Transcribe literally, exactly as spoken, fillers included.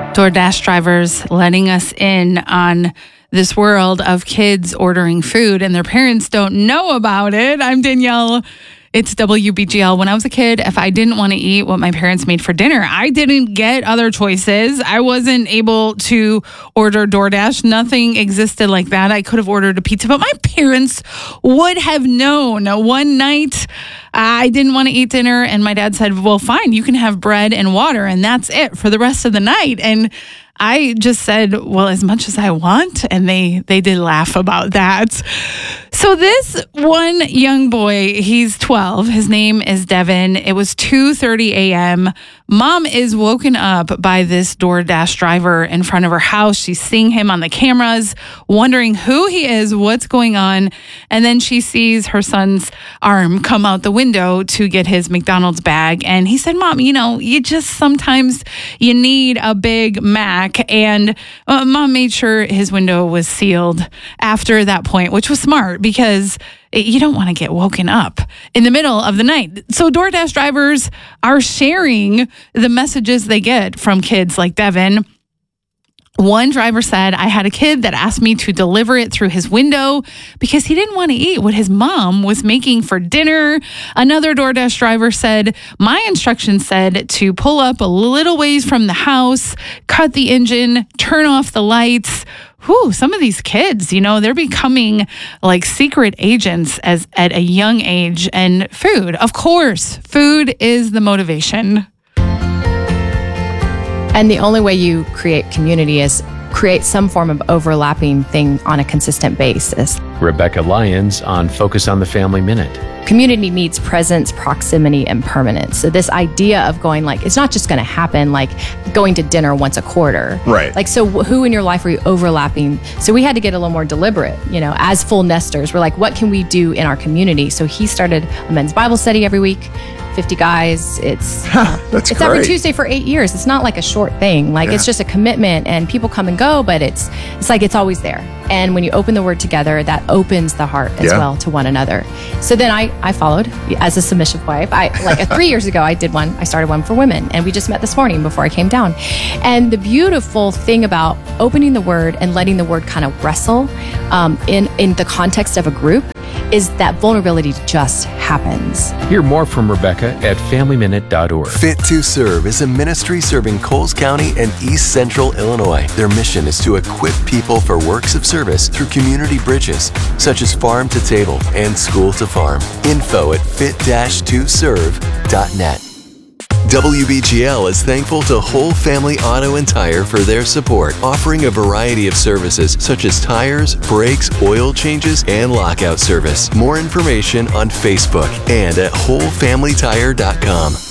DoorDash drivers letting us in on this world of kids ordering food and their parents don't know about it. I'm Danielle. It's W B G L. When I was a kid, if I didn't want to eat what my parents made for dinner, I didn't get other choices. I wasn't able to order DoorDash. Nothing existed like that. I could have ordered a pizza, but my parents would have known. One night, I didn't want to eat dinner, and my dad said, well, fine, you can have bread and water, and that's it for the rest of the night. And I just said, well, as much as I want. And they, they did laugh about that. So this one young boy, he's twelve. His name is Devin. It was two thirty a.m. Mom is woken up by this DoorDash driver in front of her house. She's seeing him on the cameras, wondering who he is, what's going on. And then she sees her son's arm come out the window to get his McDonald's bag. And he said, Mom, you know, you just sometimes you need a Big Mac. And uh, Mom made sure his window was sealed after that point, which was smart because you don't want to get woken up in the middle of the night. So DoorDash drivers are sharing the messages they get from kids like Devin. One driver said, I had a kid that asked me to deliver it through his window because he didn't want to eat what his mom was making for dinner. Another DoorDash driver said, my instructions said to pull up a little ways from the house, cut the engine, turn off the lights. Whew, some of these kids, you know, they're becoming like secret agents as at a young age. And food, of course, food is the motivation. And the only way you create community is create some form of overlapping thing on a consistent basis. Rebecca Lyons on Focus on the Family Minute. Community needs presence, proximity, and permanence. So this idea of going like, it's not just going to happen like going to dinner once a quarter. Right. Like, so who in your life are you overlapping? So we had to get a little more deliberate, you know, as full nesters. We're like, what can we do in our community? So he started a men's Bible study every week. fifty guys. It's uh, That's it's great. every Tuesday for eight years. It's not like a short thing. Like Yeah. it's just a commitment, and people come and go, but it's it's like it's always there. And when you open the word together, that opens the heart as Yeah. well to one another. So then I I followed as a submissive wife. I like uh, three years ago I did one. I started one for women, and we just met this morning before I came down. And the beautiful thing about opening the word and letting the word kind of wrestle um, in in the context of a group is that vulnerability just happens. Hear more from Rebecca at family minute dot org. Fit to Serve is a ministry serving Coles County and East Central Illinois. Their mission is to equip people for works of service through community bridges, such as farm to table and school to farm. Info at fit dash to serve dot net. W B G L is thankful to Whole Family Auto and Tire for their support, offering a variety of services such as tires, brakes, oil changes, and lockout service. More information on Facebook and at whole family tire dot com.